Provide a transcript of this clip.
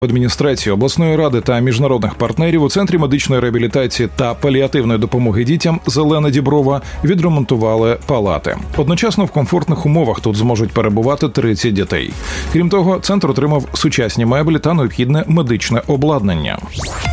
Адміністрації обласної ради та міжнародних партнерів у Центрі медичної реабілітації та паліативної допомоги дітям «Зелена Діброва» відремонтували палати. Одночасно в комфортних умовах тут зможуть перебувати 30 дітей. Крім того, центр отримав сучасні меблі та необхідне медичне обладнання.